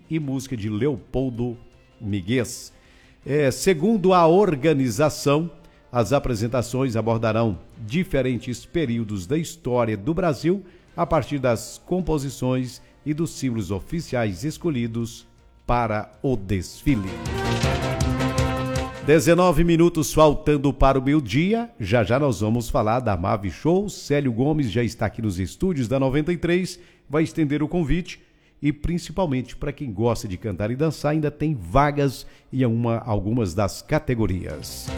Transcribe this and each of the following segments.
e música de Leopoldo Miguez. Segundo a organização, as apresentações abordarão diferentes períodos da história do Brasil a partir das composições e dos símbolos oficiais escolhidos para o desfile. 19 minutos faltando para o meio-dia. Já já nós vamos falar da Mavi Show. Célio Gomes já está aqui nos estúdios da 93, vai estender o convite e principalmente para quem gosta de cantar e dançar, ainda tem vagas em algumas das categorias.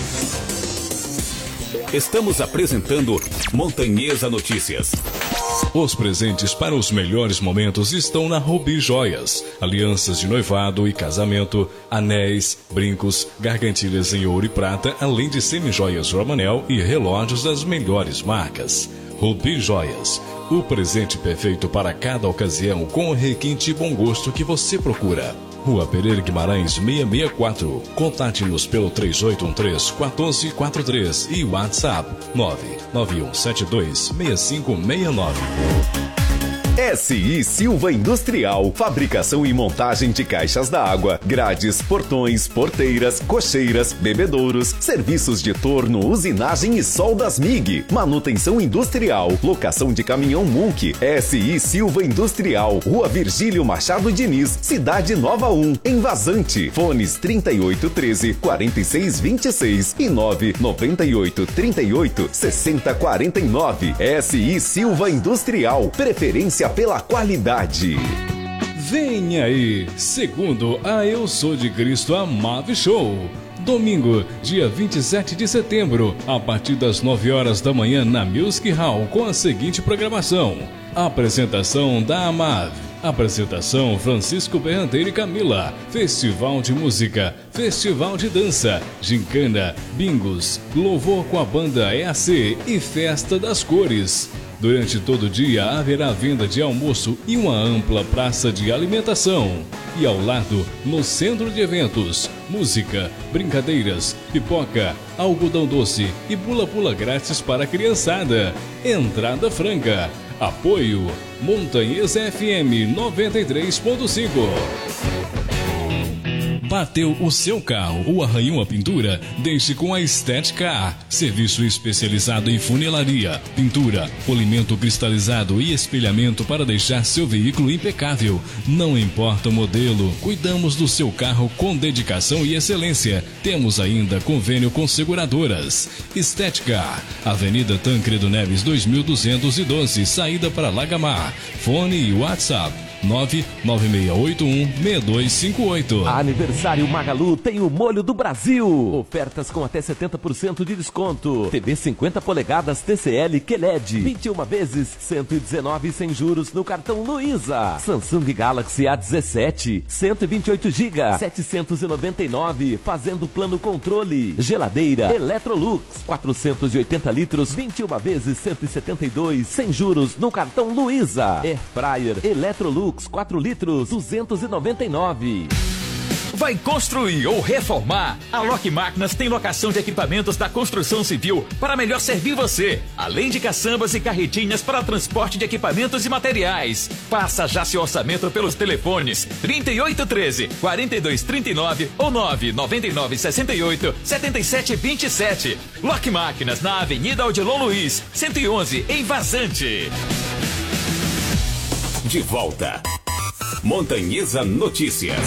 Estamos apresentando Montanhesa Notícias. Os presentes para os melhores momentos estão na Rubi Joias. Alianças de noivado e casamento, anéis, brincos, gargantilhas em ouro e prata, além de semijoias Romanel e relógios das melhores marcas. Rubi Joias, o presente perfeito para cada ocasião com o requinte e bom gosto que você procura. Rua Pereira Guimarães 664. Contate-nos pelo 3813-1443 e WhatsApp 991726569. SI Silva Industrial, fabricação e montagem de caixas d'água, grades, portões, porteiras, cocheiras, bebedouros, serviços de torno, usinagem e soldas MIG, manutenção industrial, locação de caminhão Munk. SI Silva Industrial, Rua Virgílio Machado Diniz, Cidade Nova 1, em Vazante. Fones 3813-4626 e 99838-6049. SI Silva Industrial, preferência pela qualidade. Vem aí, segundo a Eu Sou de Cristo, a Mavi Show. Domingo, dia 27 de setembro, a partir das 9 horas da manhã na Music Hall, com a seguinte programação: apresentação da Amav, apresentação Francisco Berranteiro e Camila, festival de música, festival de dança, gincana, bingos, louvor com a banda EAC e festa das cores. Durante todo o dia haverá venda de almoço e uma ampla praça de alimentação. E ao lado, no centro de eventos, música, brincadeiras, pipoca, algodão doce e pula-pula grátis para a criançada. Entrada franca. Apoio Montanhesa FM 93.5. Bateu o seu carro ou arranhou a pintura? Deixe com a Estética. Serviço especializado em funilaria, pintura, polimento cristalizado e espelhamento para deixar seu veículo impecável. Não importa o modelo, cuidamos do seu carro com dedicação e excelência. Temos ainda convênio com seguradoras. Estética, Avenida Tancredo Neves 2212, saída para Lagamar. Fone e WhatsApp 99681-6258. Aniversário Magalu tem o molho do Brasil. Ofertas com até 70% de desconto. TV 50 polegadas TCL QLED. 21 vezes 119 sem juros no cartão Luiza. Samsung Galaxy A17 128 GB 799 fazendo plano controle. Geladeira Electrolux 480 litros 21 vezes 172 sem juros no cartão Luiza. Air Fryer Electrolux 4 litros 299. Vai construir ou reformar? A Lock Máquinas tem locação de equipamentos da construção civil para melhor servir você, além de caçambas e carretinhas para transporte de equipamentos e materiais. Faça já seu orçamento pelos telefones 3813-4239 ou 99968-7727. Lock Máquinas na Avenida Odilon Luiz, 111, em Vazante. De volta. Montanhesa Notícias.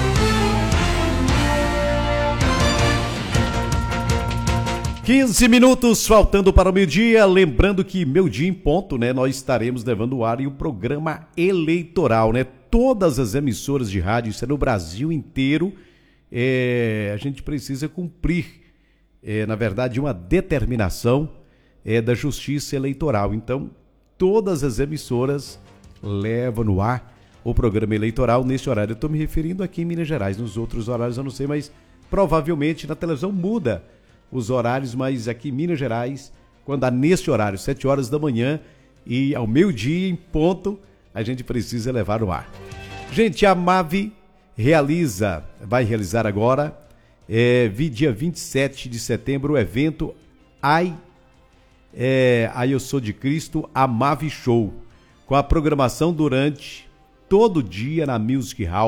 Quinze minutos faltando para o meio-dia. Lembrando que meio-dia em ponto, né? Nós estaremos levando ao ar o programa eleitoral, né? Todas as emissoras de rádio, isso é no Brasil inteiro. A gente precisa cumprir, na verdade, uma determinação da Justiça Eleitoral. Então, todas as emissoras leva no ar o programa eleitoral nesse horário. Eu estou me referindo aqui em Minas Gerais. Nos outros horários eu não sei, mas provavelmente na televisão muda os horários, mas aqui em Minas Gerais, quando há nesse horário, 7 horas da manhã e ao meio-dia em ponto, a gente precisa levar no ar. Gente, a Mavi vai realizar agora, dia 27 de setembro, o evento Eu Sou de Cristo, a Mavi Show, com a programação durante todo o dia na Music Hall.